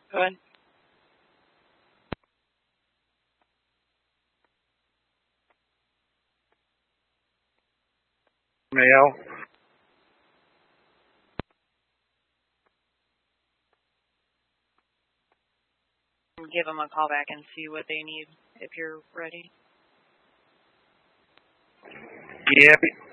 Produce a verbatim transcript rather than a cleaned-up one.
Go ahead. Mail. Give them a call back and see what they need if you're ready. Yeah.